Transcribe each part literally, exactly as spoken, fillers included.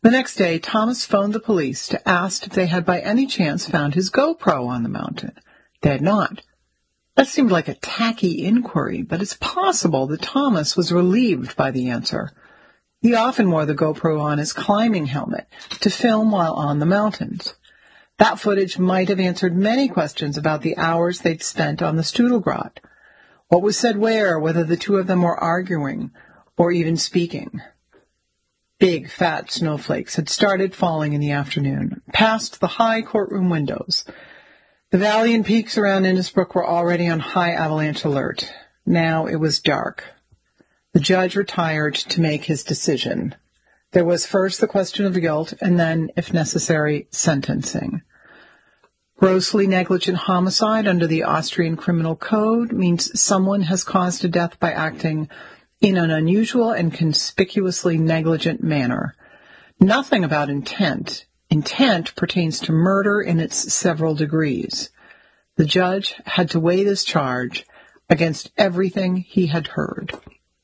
The next day, Thomas phoned the police to ask if they had by any chance found his GoPro on the mountain. They had not. That seemed like a tacky inquiry, but it's possible that Thomas was relieved by the answer. He often wore the GoPro on his climbing helmet to film while on the mountains. That footage might have answered many questions about the hours they'd spent on the Studelgrot. What was said where, whether the two of them were arguing or even speaking. Big, fat snowflakes had started falling in the afternoon, past the high courtroom windows. The valley and peaks around Innisbrook were already on high avalanche alert. Now it was dark. The judge retired to make his decision. There was first the question of guilt, and then, if necessary, sentencing. Grossly negligent homicide under the Austrian Criminal Code means someone has caused a death by acting in an unusual and conspicuously negligent manner. Nothing about intent. Intent pertains to murder in its several degrees. The judge had to weigh this charge against everything he had heard.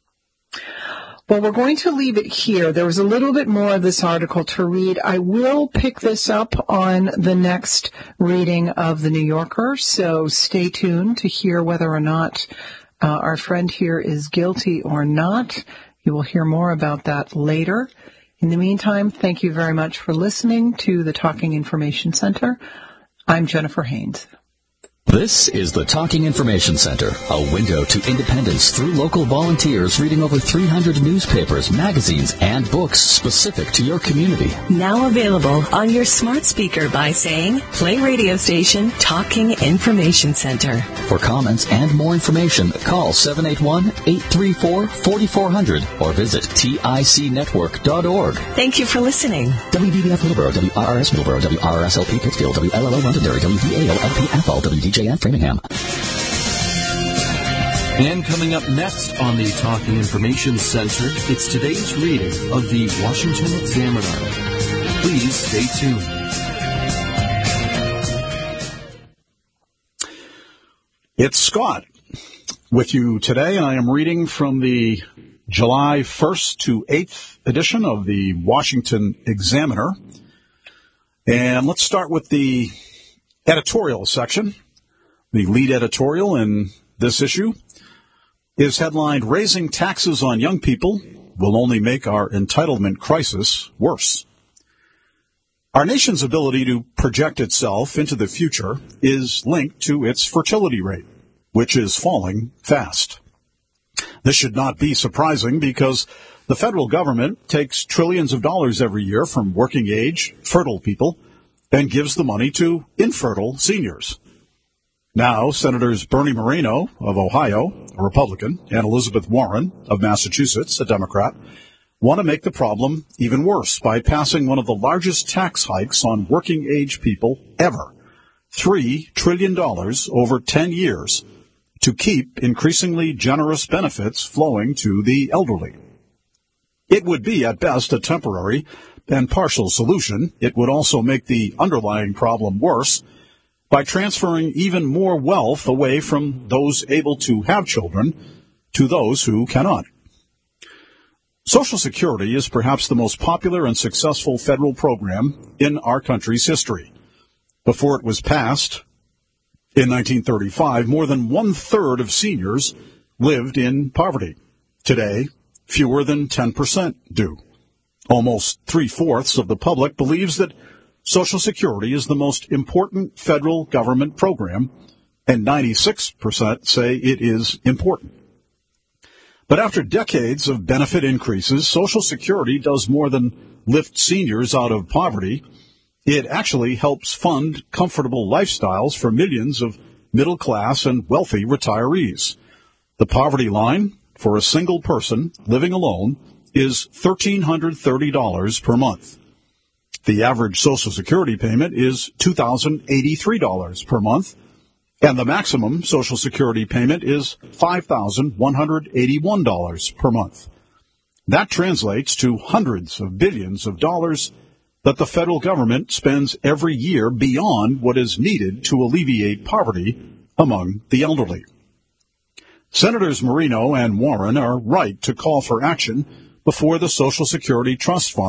Well, we're going to leave it here. There was a little bit more of this article to read. I will pick this up on the next reading of The New Yorker, so stay tuned to hear whether or not uh, our friend here is guilty or not. You will hear more about that later. In the meantime, thank you very much for listening to the Talking Information Center. I'm Jennifer Haynes. This is the Talking Information Center, a window to independence through local volunteers reading over three hundred newspapers, magazines, and books specific to your community. Now available on your smart speaker by saying, play radio station Talking Information Center. For comments and more information, call seven eight one, eight three four, four four zero zero or visit tic network dot org. Thank you for listening. W V B F Middleborough, W R R S Middleborough, W R R S L P Pittsfield, W L L O Londonderry, W V A O L P F L, W D J N Framingham. And coming up next on the Talking Information Center, it's today's reading of the Washington Examiner. Please stay tuned. It's Scott with you today, and I am reading from the July first to eighth edition of the Washington Examiner. And let's start with the editorial section. The lead editorial in this issue is headlined, Raising Taxes on Young People Will Only Make Our Entitlement Crisis Worse. Our nation's ability to project itself into the future is linked to its fertility rate, which is falling fast. This should not be surprising because the federal government takes trillions of dollars every year from working-age, fertile people and gives the money to infertile seniors. Now, Senators Bernie Moreno of Ohio, a Republican, and Elizabeth Warren of Massachusetts, a Democrat, want to make the problem even worse by passing one of the largest tax hikes on working-age people ever, three trillion dollars over ten years, to keep increasingly generous benefits flowing to the elderly. It would be, at best, a temporary and partial solution. It would also make the underlying problem worse by transferring even more wealth away from those able to have children to those who cannot. Social Security is perhaps the most popular and successful federal program in our country's history. Before it was passed in nineteen thirty-five, more than one-third of seniors lived in poverty. Today, fewer than ten percent do. Almost three-fourths of the public believes that Social Security is the most important federal government program, and ninety-six percent say it is important. But after decades of benefit increases, Social Security does more than lift seniors out of poverty. It actually helps fund comfortable lifestyles for millions of middle-class and wealthy retirees. The poverty line for a single person living alone is one thousand three hundred thirty dollars per month. The average Social Security payment is two thousand eighty-three dollars per month, and the maximum Social Security payment is five thousand one hundred eighty-one dollars per month. That translates to hundreds of billions of dollars that the federal government spends every year beyond what is needed to alleviate poverty among the elderly. Senators Moreno and Warren are right to call for action before the Social Security Trust Fund